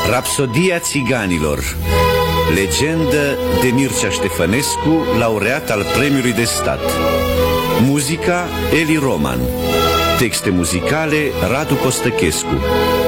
Rapsodia țiganilor. Legendă de Mircea Ștefănescu, laureat al Premiului de Stat. Muzica Eli Roman. Texte muzicale Radu Costăchescu.